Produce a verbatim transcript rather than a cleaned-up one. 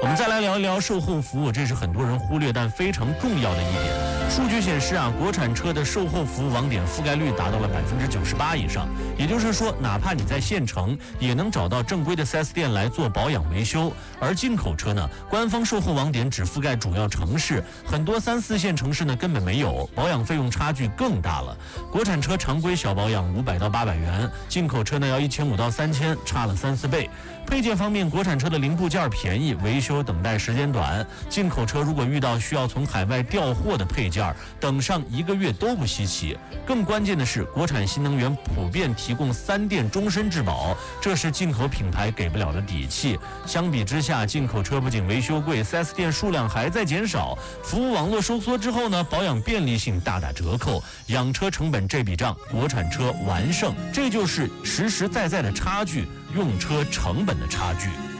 我们再来聊一聊售后服务，这是很多人忽略但非常重要的一点。数据显示啊，国产车的售后服务网点覆盖率达到了百分之九十八以上，也就是说，哪怕你在县城，也能找到正规的 四 S 店来做保养维修。而进口车呢，官方售后网点只覆盖主要城市，很多三四线城市呢根本没有，保养费用差距更大了。国产车常规小保养五百到八百元，进口车呢要一千五到三千，差了三四倍。配件方面，国产车的零部件便宜，维修等待时间短。进口车如果遇到需要从海外调货的配件，等上一个月都不稀奇。更关键的是，国产新能源普遍提供三电终身质保，这是进口品牌给不了的底气。相比之下，进口车不仅维修贵， 四 S 店数量还在减少，服务网络收缩之后呢，保养便利性大打折扣，养车成本这笔账，国产车完胜。这就是实实在在的差距，用车成本的差距。